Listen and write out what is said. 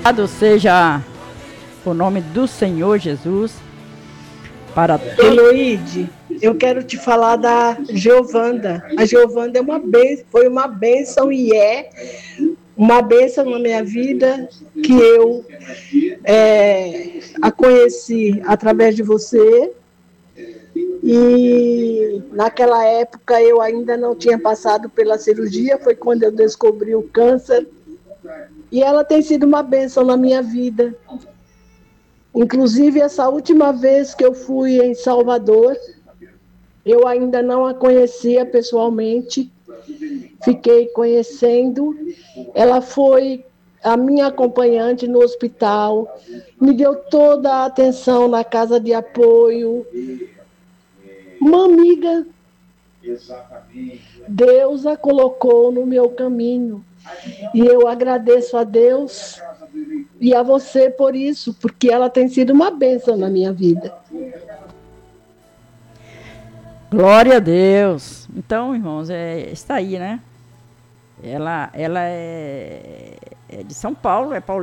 Louvado seja o nome do Senhor Jesus para todos. Heloíde, eu quero te falar da Giovanda. A Giovanda foi uma bênção e é uma bênção na minha vida que eu a conheci através de você. E naquela época eu ainda não tinha passado pela cirurgia, foi quando eu descobri o câncer. E ela tem sido uma bênção na minha vida. Inclusive, essa última vez que eu fui em Salvador, eu ainda não a conhecia pessoalmente, fiquei conhecendo. Ela foi a minha acompanhante no hospital, me deu toda a atenção na casa de apoio. Uma amiga, Deus a colocou no meu caminho. E eu agradeço a Deus e a você por isso, porque ela tem sido uma bênção na minha vida. Glória a Deus. Então, irmãos, está aí, né? Ela é de São Paulo, é paulista.